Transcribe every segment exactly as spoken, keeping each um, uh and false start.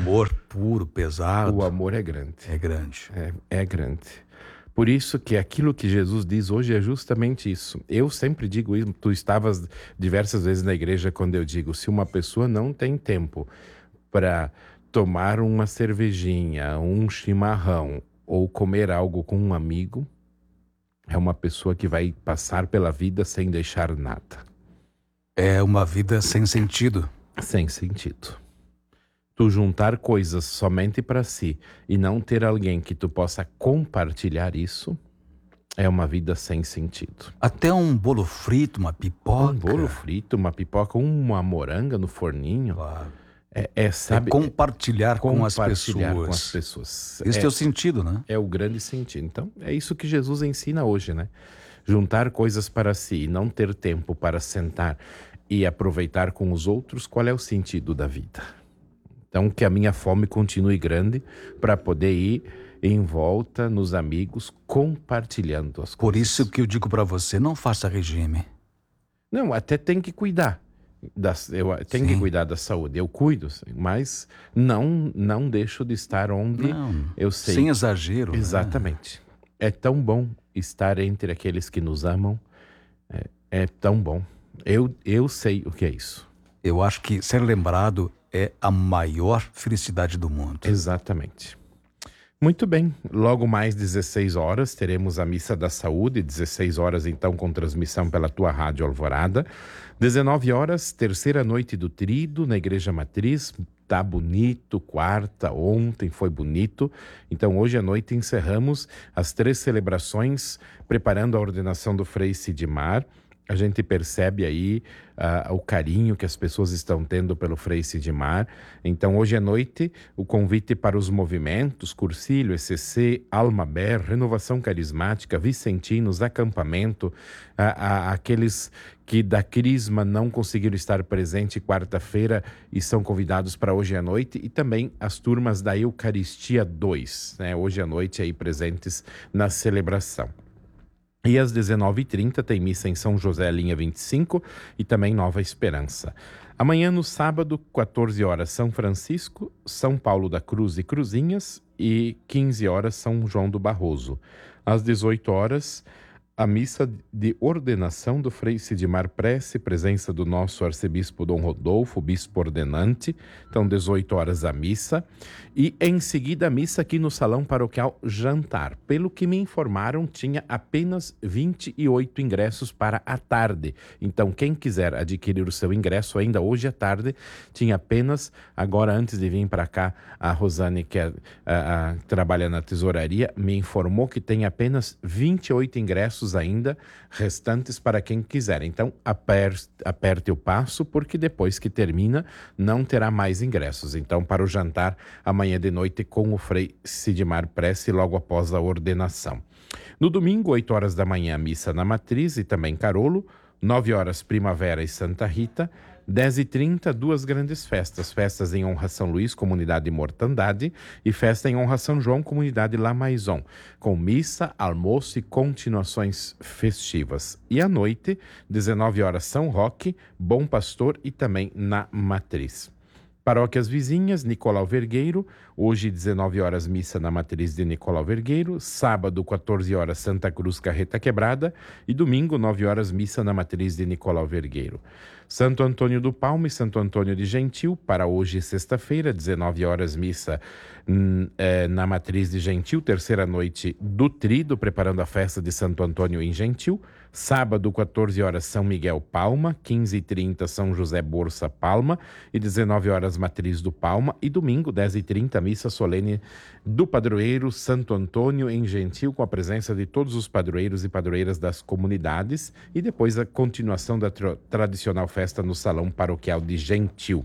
amor puro, pesado. O amor é grande. É grande. É, é grande. Por isso que aquilo que Jesus diz hoje é justamente isso. Eu sempre digo isso, tu estavas diversas vezes na igreja quando eu digo, se uma pessoa não tem tempo para tomar uma cervejinha, um chimarrão ou comer algo com um amigo, é uma pessoa que vai passar pela vida sem deixar nada. É uma vida sem sentido. Sem sentido. Tu juntar coisas somente para si e não ter alguém que tu possa compartilhar isso, é uma vida sem sentido. Até um bolo frito, uma pipoca. Um bolo frito, uma pipoca, uma moranga no forninho. Claro. É, é, sabe, é compartilhar, com as compartilhar pessoas. com as pessoas. Esse é, é o sentido, né? É o grande sentido. Então, é isso que Jesus ensina hoje, né? Juntar coisas para si e não ter tempo para sentar e aproveitar com os outros, qual é o sentido da vida? Então, que a minha fome continue grande para poder ir em volta nos amigos, compartilhando as coisas. Por isso que eu digo para você, não faça regime. Não, até tem que cuidar. Da, eu tenho Sim. que cuidar da saúde. Eu cuido, mas não, não deixo de estar onde Não, eu sei. sem exagero. Exatamente. Né? É tão bom estar entre aqueles que nos amam. É, é tão bom. Eu, eu sei o que é isso. Eu acho que ser lembrado é a maior felicidade do mundo. Exatamente. Muito bem. Logo mais dezesseis horas teremos a Missa da Saúde. dezesseis horas então com transmissão pela tua Rádio Alvorada. dezenove horas, terceira noite do Tríduo na Igreja Matriz. Tá bonito, quarta, ontem foi bonito. Então hoje à noite encerramos as três celebrações preparando a ordenação do Frei Sidmar. A gente percebe aí uh, o carinho que as pessoas estão tendo pelo Frei Sidmar. Então, hoje à noite, o convite para os movimentos, Cursilho, E C C, Almaber, Renovação Carismática, Vicentinos, Acampamento, uh, uh, aqueles que da Crisma não conseguiram estar presente quarta-feira e são convidados para hoje à noite, e também as turmas da Eucaristia dois, né? Hoje à noite aí presentes na celebração. E às dezenove e trinta tem missa em São José, linha vinte e cinco, e também Nova Esperança. Amanhã, no sábado, quatorze horas, São Francisco, São Paulo da Cruz e Cruzinhas, e quinze horas, São João do Barroso. Às dezoito horas, a missa de ordenação do Frei Sidmar Prece, presença do nosso arcebispo Dom Rodolfo, bispo ordenante. Então, dezoito horas a missa. E em seguida a missa aqui no Salão Paroquial Jantar. Pelo que me informaram, tinha apenas vinte e oito ingressos para a tarde. Então, quem quiser adquirir o seu ingresso ainda hoje à tarde, tinha apenas, agora antes de vir para cá, a Rosane, que é, a, a, trabalha na tesouraria, me informou que tem apenas vinte e oito ingressos ainda restantes para quem quiser. Então, aperte, aperte o passo, porque depois que termina, não terá mais ingressos. Então, para o jantar, amanhã de noite, com o Frei Sidmar Prece, logo após a ordenação. No domingo, oito horas da manhã, missa na Matriz e também Carolo, nove horas, Primavera e Santa Rita, dez e trinta, duas grandes festas. Festas em honra a São Luís, comunidade Mortandade, e festa em honra a São João, comunidade La Maison, com missa, almoço e continuações festivas. E à noite, dezenove horas, São Roque, Bom Pastor e também na Matriz. Paróquias vizinhas, Nicolau Vergueiro, hoje dezenove horas missa na Matriz de Nicolau Vergueiro, sábado quatorze horas Santa Cruz Carreta Quebrada e domingo nove horas missa na Matriz de Nicolau Vergueiro. Santo Antônio do Palmo e Santo Antônio de Gentil, para hoje sexta-feira, dezenove horas missa hum, é, na Matriz de Gentil, terceira noite do Tríduo, preparando a festa de Santo Antônio em Gentil. Sábado, quatorze horas, São Miguel Palma, quinze e trinta, São José Borça Palma e dezenove horas, Matriz do Palma. E domingo, dez e trinta, missa solene do padroeiro Santo Antônio em Gentil, com a presença de todos os padroeiros e padroeiras das comunidades. E depois a continuação da tra- tradicional festa no Salão Paroquial de Gentil.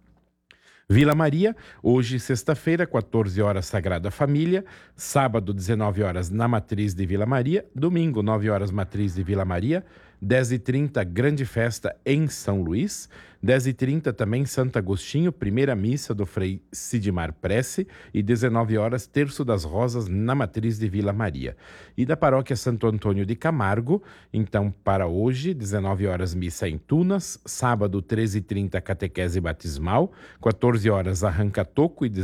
Vila Maria, hoje sexta-feira, quatorze horas Sagrada Família, sábado dezenove horas na Matriz de Vila Maria, domingo nove horas Matriz de Vila Maria, dez e trinta grande festa em São Luís, dez e trinta também Santo Agostinho, primeira missa do Frei Sidmar Prece e dezenove horas Terço das Rosas na Matriz de Vila Maria. E da Paróquia Santo Antônio de Camargo, então para hoje, dezenove horas missa em Tunas, sábado treze e trinta Catequese Batismal, quatorze horas Arranca-Toco e